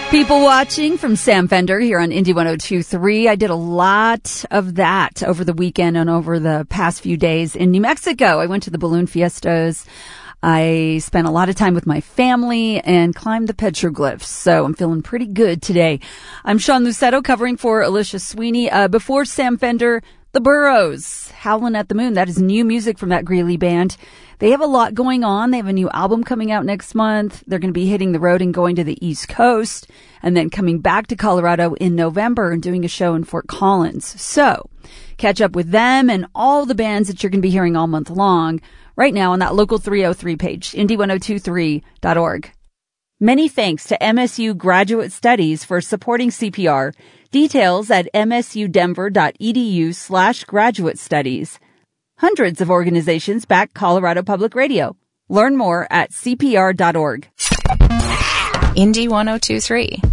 People watching from Sam Fender here on Indie 102.3. I did a lot of that over the weekend and over the past few days in New Mexico. I went to the balloon fiestas. I spent a lot of time with my family and climbed the petroglyphs. So I'm feeling pretty good today. I'm Sean Lucetto covering for Alicia Sweeney. Before Sam Fender, The Burros, Howlin' at the Moon. That is new music from that Greeley band. They have a lot going on. They have a new album coming out next month. They're going to be hitting the road and going to the East Coast and then coming back to Colorado in November and doing a show in Fort Collins. So catch up with them and all the bands that you're going to be hearing all month long right now on that Local 303 page, indie1023.org. Many thanks to MSU Graduate Studies for supporting CPR. Details at msudenver.edu/graduate studies. Hundreds of organizations back Colorado Public Radio. Learn more at cpr.org. Indie 102.3.